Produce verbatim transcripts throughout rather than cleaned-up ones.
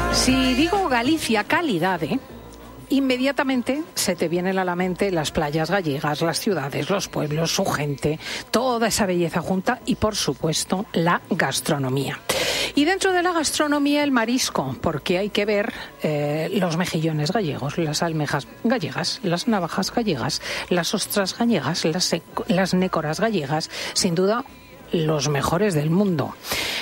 Si digo Galicia calidad, ¿eh? Inmediatamente se te vienen a la mente las playas gallegas, las ciudades, los pueblos, su gente, toda esa belleza junta y, por supuesto, la gastronomía. Y dentro de la gastronomía, el marisco, porque hay que ver eh, los mejillones gallegos, las almejas gallegas, las navajas gallegas, las ostras gallegas, las, las nécoras gallegas, sin duda los mejores del mundo.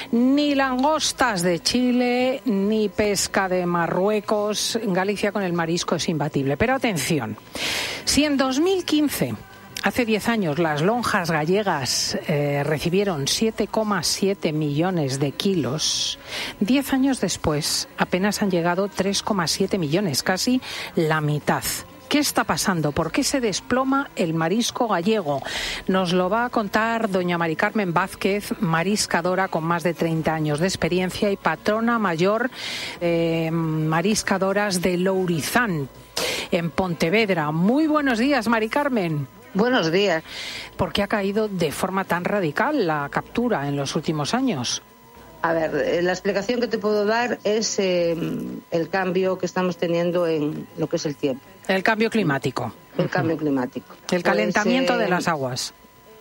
Ni langostas de Chile, ni pesca de Marruecos. Galicia con el marisco es imbatible. Pero atención, si en dos mil quince, hace diez años, las lonjas gallegas eh, recibieron siete coma siete millones de kilos, diez años después apenas han llegado tres coma siete millones, casi la mitad. ¿Qué está pasando? ¿Por qué se desploma el marisco gallego? Nos lo va a contar doña Mari Carmen Vázquez, mariscadora con más de treinta años de experiencia y patrona mayor de eh, mariscadoras de Lourizán, en Pontevedra. Muy buenos días, Mari Carmen. Buenos días. ¿Por qué ha caído de forma tan radical la captura en los últimos años? A ver, la explicación que te puedo dar es eh, el cambio que estamos teniendo en lo que es el tiempo. El cambio climático. El uh-huh. cambio climático. El calentamiento pues, eh, de las aguas.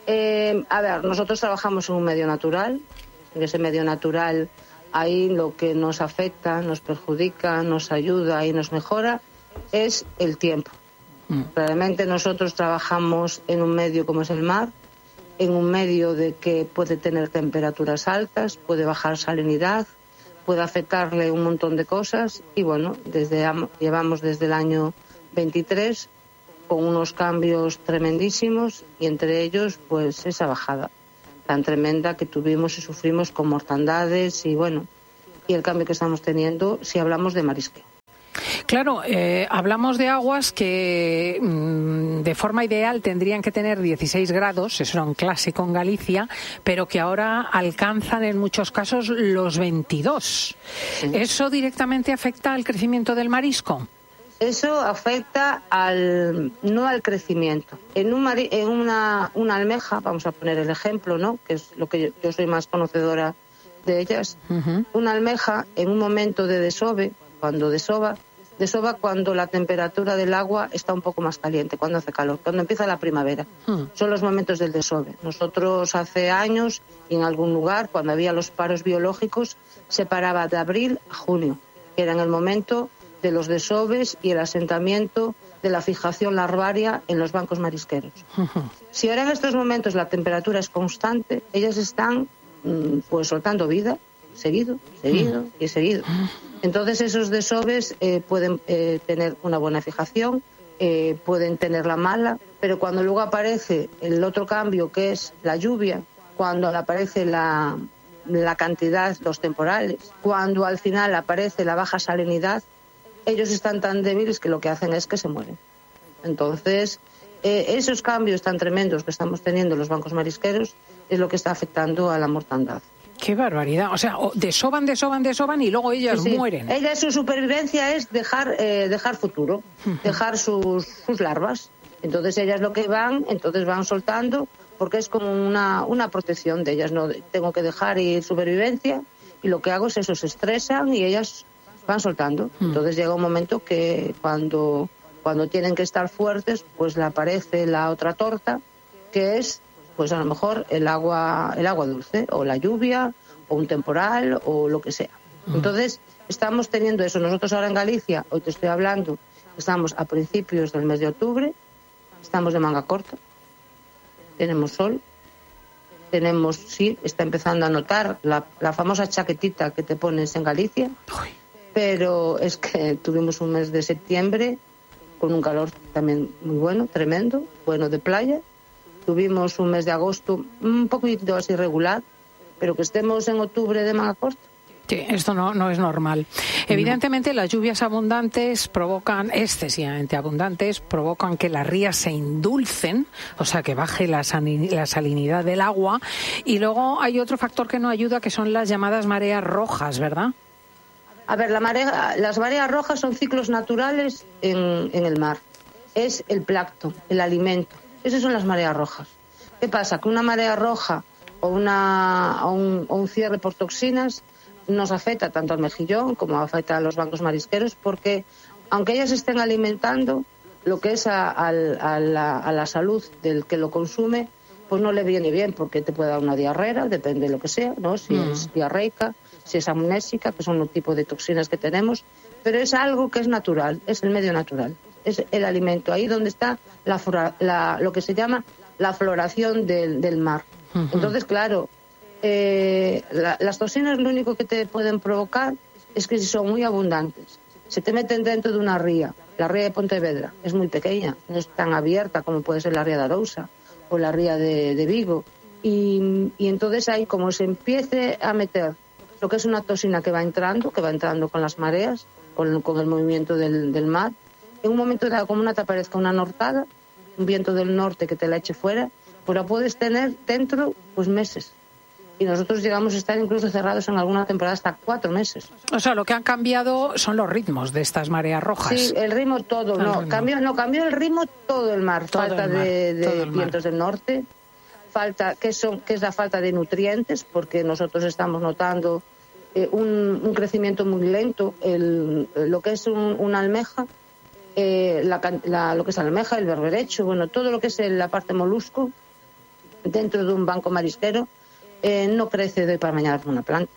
Eh, a ver, nosotros trabajamos en un medio natural. En ese medio natural, ahí lo que nos afecta, nos perjudica, nos ayuda y nos mejora es el tiempo. Uh-huh. Realmente nosotros trabajamos en un medio como es el mar, en un medio de que puede tener temperaturas altas, puede bajar salinidad, puede afectarle un montón de cosas y bueno, desde llevamos desde el año veintitrés con unos cambios tremendísimos y entre ellos pues esa bajada tan tremenda que tuvimos y sufrimos con mortandades y bueno, y el cambio que estamos teniendo si hablamos de marisqueo. Claro, eh, hablamos de aguas que mmm, de forma ideal tendrían que tener dieciséis grados, eso era un clásico en Galicia, pero que ahora alcanzan en muchos casos los veintidós. Sí. ¿Eso directamente afecta al crecimiento del marisco? Eso afecta al no al crecimiento. En, un mari, en una, una almeja, vamos a poner el ejemplo, ¿no? Que es lo que yo, yo soy más conocedora de ellas. Uh-huh. Una almeja en un momento de desove, cuando desova, desova cuando la temperatura del agua está un poco más caliente, cuando hace calor, cuando empieza la primavera. Uh-huh. Son los momentos del desove. Nosotros hace años, y en algún lugar, cuando había los paros biológicos, se paraba de abril a junio, que era en el momento de los desoves y el asentamiento de la fijación larvaria en los bancos marisqueros. Uh-huh. Si ahora en estos momentos la temperatura es constante, ellas están pues soltando vida, seguido, seguido uh-huh. y seguido. Entonces esos desoves eh, pueden eh, tener una buena fijación, eh, pueden tener la mala, pero cuando luego aparece el otro cambio que es la lluvia, cuando aparece la, la cantidad, los temporales, cuando al final aparece la baja salinidad, ellos están tan débiles que lo que hacen es que se mueren. Entonces, eh, esos cambios tan tremendos que estamos teniendo en los bancos marisqueros es lo que está afectando a la mortandad. ¡Qué barbaridad! O sea, desoban, desoban, desoban y luego ellas sí, sí. mueren. Ellas, su supervivencia es dejar eh, dejar futuro, dejar sus, sus larvas. Entonces ellas lo que van, entonces van soltando, porque es como una, una protección de ellas. No tengo que dejar ir supervivencia y lo que hago es eso, se estresan y ellas van soltando. Entonces llega un momento que cuando, cuando tienen que estar fuertes, pues le aparece la otra torta, que es pues a lo mejor el agua, el agua dulce, o la lluvia, o un temporal, o lo que sea. Entonces estamos teniendo eso. Nosotros ahora en Galicia, hoy te estoy hablando, estamos a principios del mes de octubre, estamos de manga corta, tenemos sol, tenemos, sí, está empezando a notar la, la famosa chaquetita que te pones en Galicia. Uy. Pero es que tuvimos un mes de septiembre con un calor también muy bueno, tremendo, bueno de playa. Tuvimos un mes de agosto un poquito así regular, pero que estemos en octubre de manga corta. Sí, esto no, no es normal. No. Evidentemente las lluvias abundantes provocan, excesivamente abundantes, provocan que las rías se indulcen, o sea que baje la, sani, la salinidad del agua. Y luego hay otro factor que no ayuda, que son las llamadas mareas rojas, ¿verdad? A ver, la marea, las mareas rojas son ciclos naturales en, en el mar. Es el plancton, el alimento. Esas son las mareas rojas. ¿Qué pasa? Que una marea roja o, una, o, un, o un cierre por toxinas nos afecta tanto al mejillón como afecta a los bancos marisqueros, porque aunque ellas estén alimentando, lo que es a, a, a, la, a la salud del que lo consume, pues no le viene bien, porque te puede dar una diarrea, depende de lo que sea, ¿no? Si mm. es diarreica, si es amnésica, que son los tipos de toxinas que tenemos, pero es algo que es natural, es el medio natural, es el alimento, ahí donde está la, la, lo que se llama la floración del, del mar. Uh-huh. Entonces, claro, eh, la, las toxinas lo único que te pueden provocar es que si son muy abundantes, se te meten dentro de una ría. La ría de Pontevedra es muy pequeña, no es tan abierta como puede ser la ría de Arousa o la ría de, de Vigo. Y, y entonces ahí, como se empiece a meter lo que es una toxina que va entrando, que va entrando con las mareas, con, con el movimiento del, del mar, en un momento dado, como una te aparezca una nortada, un viento del norte que te la eche fuera, pues la puedes tener dentro pues meses. Y nosotros llegamos a estar incluso cerrados en alguna temporada hasta cuatro meses. O sea, lo que han cambiado son los ritmos de estas mareas rojas. Sí, el ritmo todo, el no, ritmo. Cambió, no, cambió el ritmo todo el mar. Todo falta el mar, de, de vientos del norte, falta, que son, que es la falta de nutrientes, porque nosotros estamos notando eh, un, un crecimiento muy lento. El, lo que es un, una almeja, eh, la, la, lo que es la almeja, el berberecho, bueno, todo lo que es la parte molusco, dentro de un banco marisquero, Eh, no crece de hoy para mañana como una planta.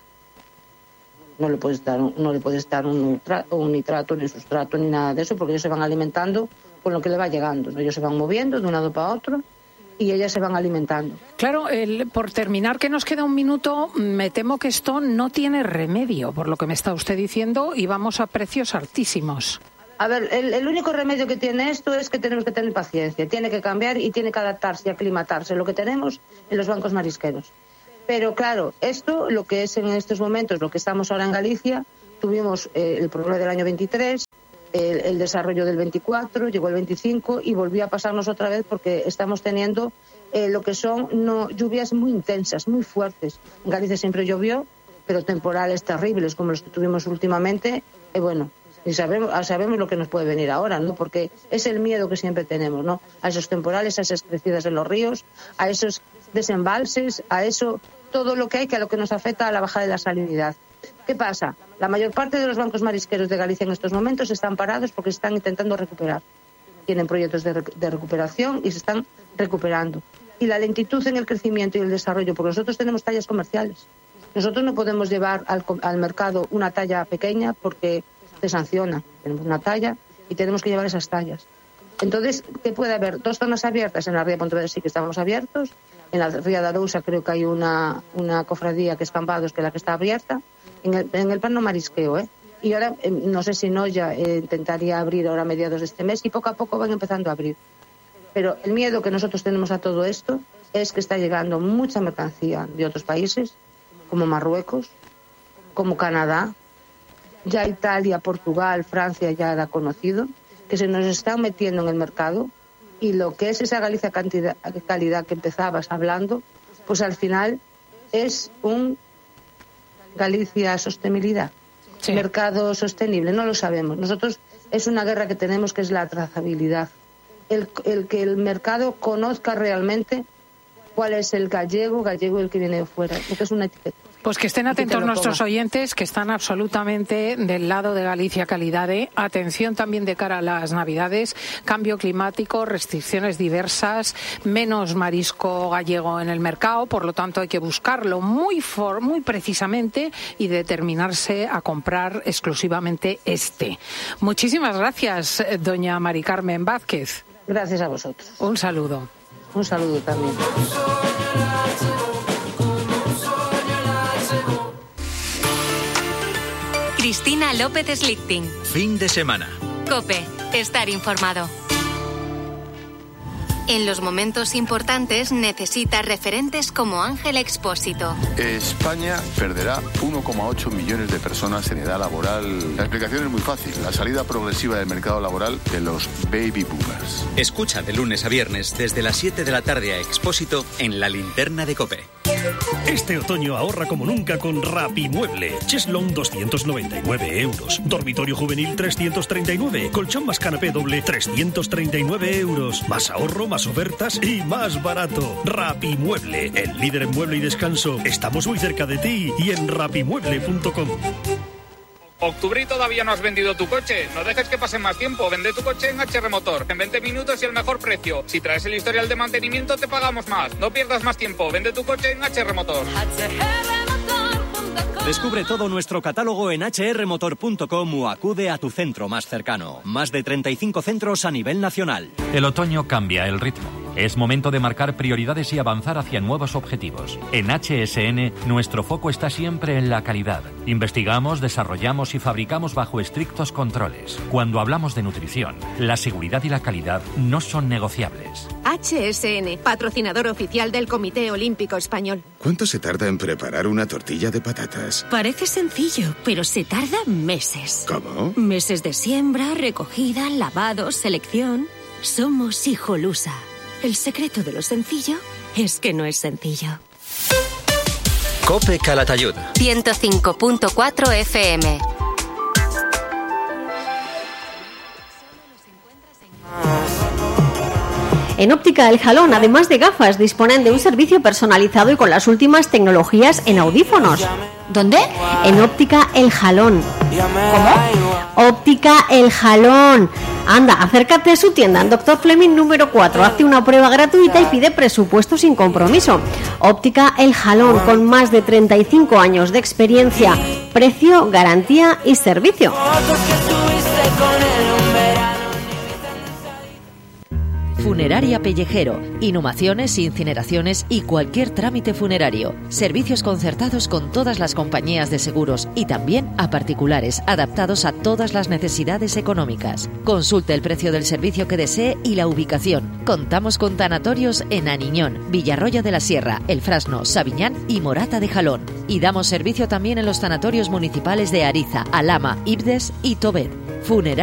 No le puedes dar, no le puedes dar un, nitrato, un nitrato, ni sustrato, ni nada de eso, porque ellos se van alimentando con lo que le va llegando, ¿no? Ellos se van moviendo de un lado para otro y ellas se van alimentando. Claro, el, por terminar, que nos queda un minuto, me temo que esto no tiene remedio, por lo que me está usted diciendo, y vamos a precios altísimos. A ver, el, el único remedio que tiene esto es que tenemos que tener paciencia, tiene que cambiar y tiene que adaptarse y aclimatarse, lo que tenemos en los bancos marisqueros. Pero claro, esto, lo que es en estos momentos, lo que estamos ahora en Galicia, tuvimos eh, el problema del año veintitrés, el, el desarrollo del veinticuatro, llegó el veinticinco y volvió a pasarnos otra vez porque estamos teniendo eh, lo que son no, lluvias muy intensas, muy fuertes. En Galicia siempre llovió, pero temporales terribles como los que tuvimos últimamente, eh, bueno, y sabemos, sabemos lo que nos puede venir ahora, ¿no? Porque es el miedo que siempre tenemos, ¿no? A esos temporales, a esas crecidas en los ríos, a esos desembalses, a eso, todo lo que hay, que a lo que nos afecta a la bajada de la salinidad. ¿Qué pasa? La mayor parte de los bancos marisqueros de Galicia en estos momentos están parados porque están intentando recuperar. Tienen proyectos de, de recuperación y se están recuperando. Y la lentitud en el crecimiento y el desarrollo, porque nosotros tenemos tallas comerciales. Nosotros no podemos llevar al, al mercado una talla pequeña porque se sanciona. Tenemos una talla y tenemos que llevar esas tallas. Entonces, ¿qué puede haber? Dos zonas abiertas. En la ría de Pontevedra sí que estamos abiertos. En la ría de Arousa creo que hay una, una cofradía que es Cambados, que es la que está abierta. En el, en el plan no marisqueo, ¿eh? Y ahora, eh, no sé si no, ya eh, intentaría abrir ahora a mediados de este mes y poco a poco van empezando a abrir. Pero el miedo que nosotros tenemos a todo esto es que está llegando mucha mercancía de otros países, como Marruecos, como Canadá, ya Italia, Portugal, Francia ya la ha conocido, que se nos están metiendo en el mercado, y lo que es esa Galicia cantidad, calidad que empezabas hablando, pues al final es un Galicia sostenibilidad, sí. Mercado sostenible, no lo sabemos. Nosotros es una guerra que tenemos, que es la trazabilidad, el, el que el mercado conozca realmente cuál es el gallego, gallego el que viene de fuera, porque es una etiqueta. Pues que estén atentos nuestros oyentes, que están absolutamente del lado de Galicia Calidade. Atención también de cara a las Navidades, cambio climático, restricciones diversas, menos marisco gallego en el mercado, por lo tanto hay que buscarlo muy for, muy precisamente y determinarse a comprar exclusivamente este. Muchísimas gracias, doña Mari Carmen Vázquez. Gracias a vosotros. Un saludo. Un saludo también. Cristina López Slichting. Fin de semana. COPE. Estar informado. En los momentos importantes necesita referentes como Ángel Expósito. España perderá uno coma ocho millones de personas en edad laboral. La explicación es muy fácil. La salida progresiva del mercado laboral de los baby boomers. Escucha de lunes a viernes desde las siete de la tarde a Expósito en La Linterna de COPE. Este otoño ahorra como nunca con Rapimueble. Cheslong doscientos noventa y nueve euros. Dormitorio juvenil trescientos treinta y nueve. Colchón más canapé doble trescientos treinta y nueve euros. Más ahorro, más ofertas y más barato. Rapimueble, el líder en mueble y descanso. Estamos muy cerca de ti y en rapimueble punto com. Octubre y todavía no has vendido tu coche. No dejes que pase más tiempo. Vende tu coche en H R Motor. En veinte minutos y el mejor precio. Si traes el historial de mantenimiento te pagamos más. No pierdas más tiempo. Vende tu coche en H R Motor. Descubre todo nuestro catálogo en hache erre motor punto com o acude a tu centro más cercano. Más de treinta y cinco centros a nivel nacional. El otoño cambia el ritmo. Es momento de marcar prioridades y avanzar hacia nuevos objetivos. En H S N, nuestro foco está siempre en la calidad. Investigamos, desarrollamos y fabricamos bajo estrictos controles. Cuando hablamos de nutrición, la seguridad y la calidad no son negociables. H S N, patrocinador oficial del Comité Olímpico Español. ¿Cuánto se tarda en preparar una tortilla de patatas? Parece sencillo, pero se tarda meses. ¿Cómo? Meses de siembra, recogida, lavado, selección. Somos Hijolusa. El secreto de lo sencillo es que no es sencillo. COPE Calatayud. ciento cinco punto cuatro F M. En Óptica El Jalón, además de gafas, disponen de un servicio personalizado y con las últimas tecnologías en audífonos. ¿Dónde? En Óptica El Jalón. ¿Cómo? Óptica El Jalón. Anda, acércate a su tienda en Doctor Fleming número cuatro. Hazte una prueba gratuita y pide presupuesto sin compromiso. Óptica El Jalón, con más de treinta y cinco años de experiencia. Precio, garantía y servicio. Funeraria Pellejero, inhumaciones, incineraciones y cualquier trámite funerario. Servicios concertados con todas las compañías de seguros y también a particulares, adaptados a todas las necesidades económicas. Consulte el precio del servicio que desee y la ubicación. Contamos con tanatorios en Aniñón, Villarroya de la Sierra, El Frasno, Sabiñán y Morata de Jalón. Y damos servicio también en los tanatorios municipales de Ariza, Alhama, Ibdes y Tobet. Funeraria